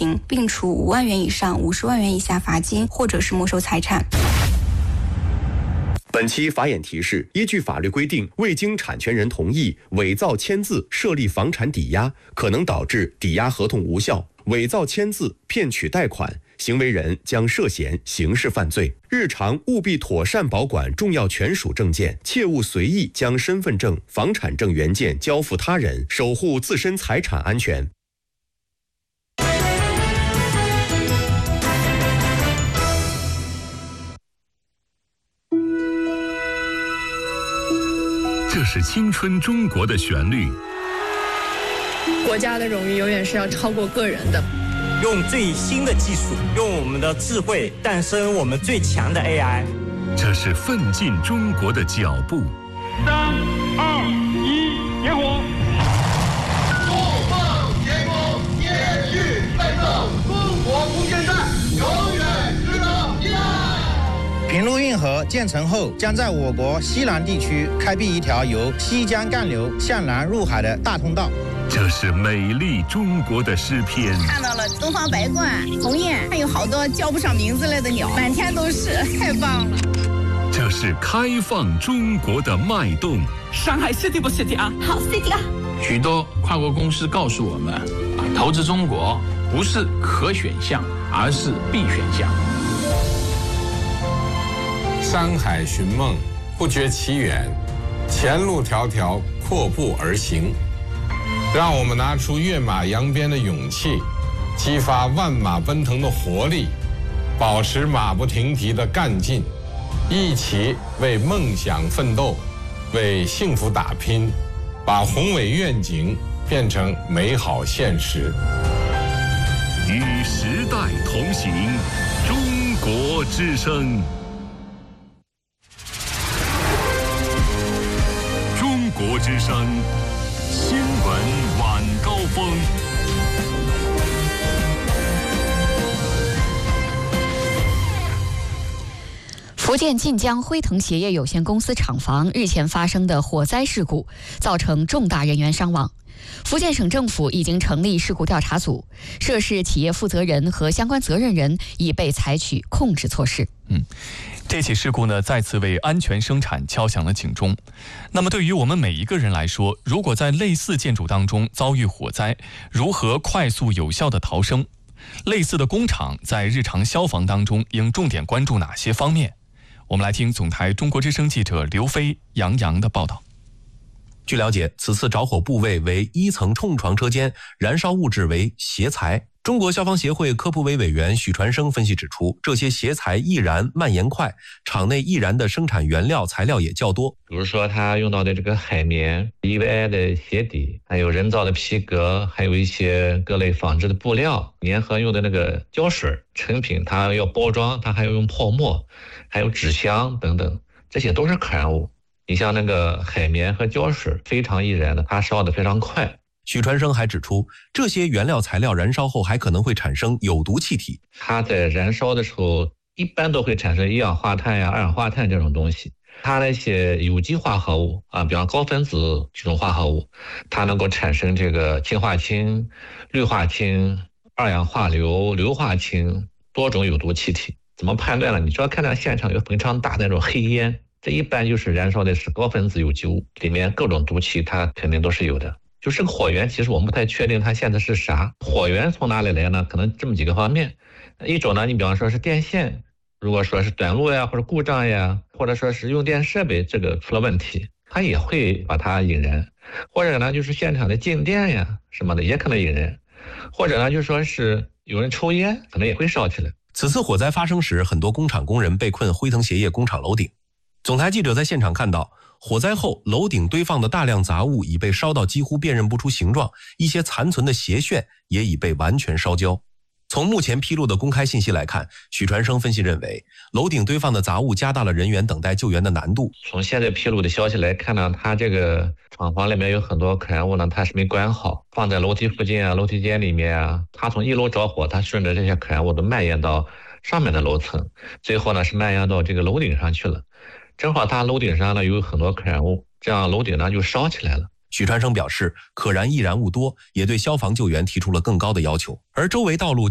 刑，并处5万元以上50万元以下罚金，或者是没收财产。 本期法眼提示：依据法律规定，未经产权人同意伪造签字设立房产抵押，可能导致抵押合同无效；伪造签字骗取贷款，行为人将涉嫌刑事犯罪。日常务必妥善保管重要权属证件，切勿随意将身份证、房产证原件交付他人，守护自身财产安全。 这是青春中国的旋律。 国家的荣誉永远是要超过个人的。 用最新的技术，用我们的智慧诞生我们最强的 AI。 这是奋进中国的脚步。 3、2、1，点火！ 怒放天空，延续奋斗，中国无限战，永远值得依赖。 平陆运河建成后，将在我国西南地区开辟一条由西江干流向南入海的大通道。 这是美丽中国的诗篇。 看到了东方白鹳、鸿雁，还有好多叫不上名字来的鸟，满天都是，太棒了。 这是开放中国的脉动。 上海 City 不 City 啊？ 好 City 啊！ 许多跨国公司告诉我们，投资中国不是可选项，而是必选项。 山海寻梦，不觉其远；前路迢迢，阔步而行。让我们拿出跃马扬鞭的勇气，激发万马奔腾的活力，保持马不停蹄的干劲，一起为梦想奋斗，为幸福打拼，把宏伟愿景变成美好现实。 与时代同行，中国之声。中国之声新闻晚高峰。 福建晋江辉腾鞋业有限公司厂房日前发生的火灾事故，造成重大人员伤亡。福建省政府已经成立事故调查组，涉事企业负责人和相关责任人已被采取控制措施。 这起事故呢，再次为安全生产敲响了警钟。那么对于我们每一个人来说，如果在类似建筑当中遭遇火灾，如何快速有效的逃生？类似的工厂在日常消防当中应重点关注哪些方面？我们来听总台中国之声记者刘飞、杨洋的报道。 据了解，此次着火部位为1层冲床车间，燃烧物质为鞋材。中国消防协会科普委委员许传生分析指出，这些鞋材易燃蔓延快，厂内易燃的生产原料材料也较多。 比如说它用到的这个海绵、EVA 的鞋底，还有人造的皮革，还有一些各类纺织的布料，粘合用的那个胶水，成品它要包装，它还要用泡沫，还有纸箱等等，这些都是可燃物。你像那个海绵和胶水非常易燃的，它烧得非常快。 许传生还指出，这些原料材料燃烧后还可能会产生有毒气体。 它在燃烧的时候一般都会产生一氧化碳呀、二氧化碳这种东西。它那些有机化合物啊，比方高分子这种化合物，它能够产生这个氢化氢、氯化氢、二氧化硫、硫化氢多种有毒气体。怎么判断呢？你只要看到现场有非常大的那种黑烟，这一般就是燃烧的是高分子有机物，里面各种毒气它肯定都是有的。就这个火源，其实我们不太确定它现在是啥。火源从哪里来呢？可能这么几个方面。一种呢，你比方说是电线，如果说是短路呀，或者故障呀，或者说是用电设备这个出了问题，它也会把它引燃。或者呢，就是现场的静电呀什么的也可能引燃。或者呢，就说是有人抽烟，可能也会烧起来。 此次火灾发生时，很多工厂工人被困辉腾鞋业工厂楼顶。总台记者在现场看到，火灾后楼顶堆放的大量杂物已被烧到几乎辨认不出形状，一些残存的鞋楦也已被完全烧焦。从目前披露的公开信息来看，许传生分析认为，楼顶堆放的杂物加大了人员等待救援的难度。 从现在披露的消息来看呢，它这个厂房里面有很多可燃物呢，它是没管好，放在楼梯附近啊、楼梯间里面啊。它从1楼着火，它顺着这些可燃物都蔓延到上面的楼层，最后呢是蔓延到这个楼顶上去了。正好它楼顶上呢有很多可燃物，这样楼顶呢就烧起来了。 许传生表示，可燃易燃物多，也对消防救援提出了更高的要求，而周围道路